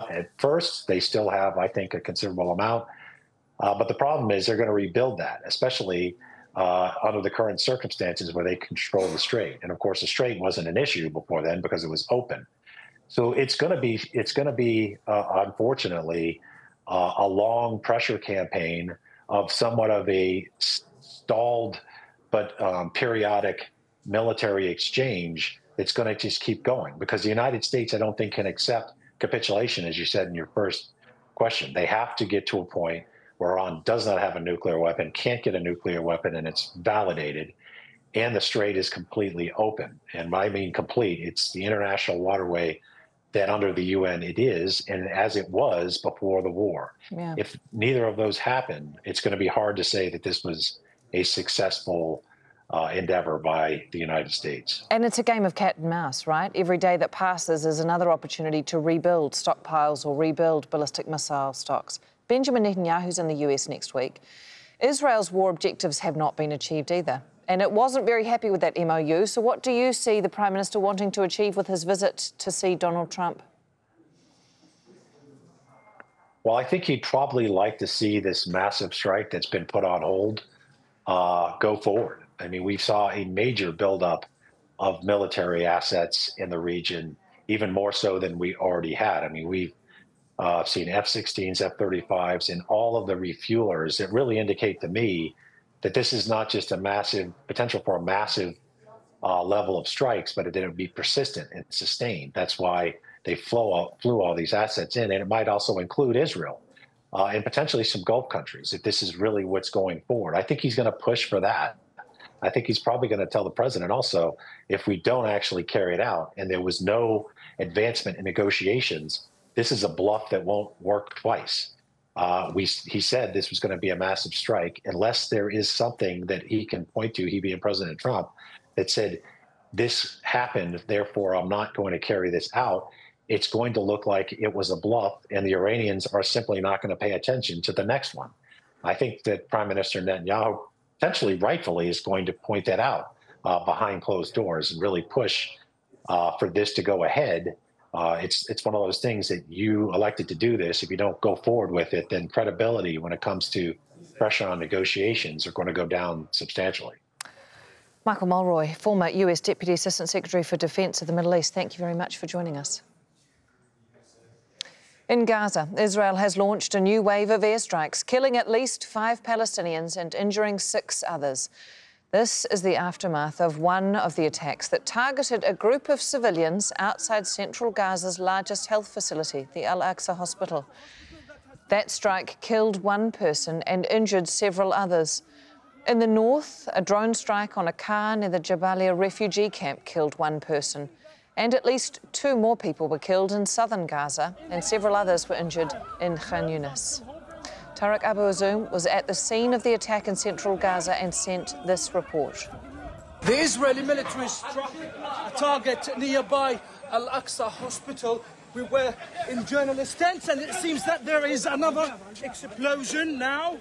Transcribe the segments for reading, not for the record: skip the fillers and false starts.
At first, they still have, I think, a considerable amount. But the problem is they're going to rebuild that, especially under the current circumstances where they control the strait. And of course, the strait wasn't an issue before then because it was open. So it's going to be unfortunately, a long pressure campaign of somewhat of a stalled but periodic military exchange. It's going to just keep going because the United States, I don't think, can accept capitulation, as you said in your first question. They have to get to a point where Iran does not have a nuclear weapon, can't get a nuclear weapon, and it's validated, and the strait is completely open. And when I mean complete, it's the international waterway that under the UN it is, and as it was before the war. Yeah. If neither of those happen, it's going to be hard to say that this was a successful endeavor by the United States. And it's a game of cat and mouse, right? Every day that passes is another opportunity to rebuild stockpiles or rebuild ballistic missile stocks. Benjamin Netanyahu's in the US next week. Israel's war objectives have not been achieved either. And it wasn't very happy with that MOU. So what do you see the Prime Minister wanting to achieve with his visit to see Donald Trump? Well, I think he'd probably like to see this massive strike that's been put on hold go forward. I mean, we saw a major buildup of military assets in the region, even more so than we already had. I mean, we've seen F-16s, F-35s, and all of the refuelers that really indicate to me that this is not just a massive potential for a massive level of strikes, but that it would be persistent and sustained. That's why they flew all these assets in, and it might also include Israel and potentially some Gulf countries if this is really what's going forward. I think he's going to push for that. I think he's probably going to tell the president also, if we don't actually carry it out and there was no advancement in negotiations, this is a bluff that won't work twice. He said this was going to be a massive strike unless there is something that he can point to, he being President Trump, that said, this happened, therefore I'm not going to carry this out. It's going to look like it was a bluff and the Iranians are simply not going to pay attention to the next one. I think that Prime Minister Netanyahu, potentially rightfully, is going to point that out behind closed doors and really push for this to go ahead. It's one of those things that you elected to do this. If you don't go forward with it, then credibility when it comes to pressure on negotiations are going to go down substantially. Michael Mulroy, former US Deputy Assistant Secretary for Defence of the Middle East, thank you very much for joining us. In Gaza, Israel has launched a new wave of airstrikes, killing at least 5 Palestinians and injuring 6 others. This is the aftermath of one of the attacks that targeted a group of civilians outside central Gaza's largest health facility, the Al-Aqsa Hospital. That strike killed 1 person and injured several others. In the north, a drone strike on a car near the Jabalia refugee camp killed 1 person. And at least 2 more people were killed in southern Gaza and several others were injured in Khan Yunis. Tarek Abu Azoum was at the scene of the attack in central Gaza and sent this report. The Israeli military struck a target nearby Al-Aqsa Hospital. We were in journalist tents and it seems that there is another explosion now.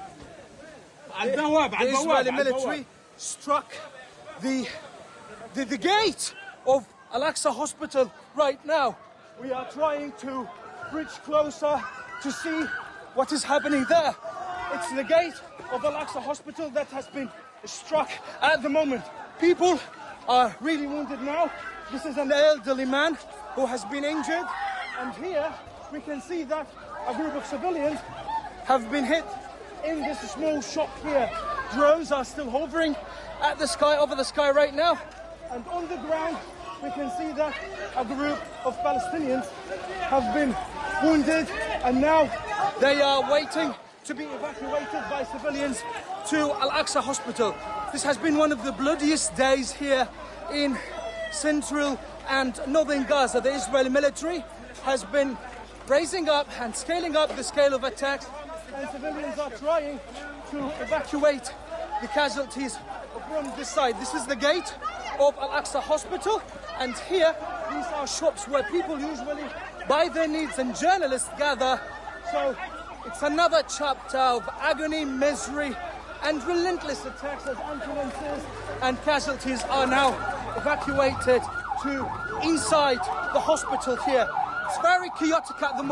The Israeli military struck the gate of Al-Aqsa Hospital right now. We are trying to bridge closer to see what is happening there. It's the gate of Al-Aqsa Hospital that has been struck at the moment. People are really wounded now. This is an elderly man who has been injured. And here we can see that a group of civilians have been hit in this small shop here. Drones are still hovering at the sky, over the sky right now. And on the ground, we can see that a group of Palestinians have been wounded and now they are waiting to be evacuated by civilians to Al-Aqsa Hospital. This has been one of the bloodiest days here in central and northern Gaza. The Israeli military has been raising up and scaling up the scale of attacks, and civilians are trying to evacuate the casualties from this side. This is the gate of Al-Aqsa Hospital, and here these are shops where people usually buy their needs and journalists gather. So it's another chapter of agony, misery and relentless attacks as ambulances and casualties are now evacuated to inside the hospital here. It's very chaotic at the moment.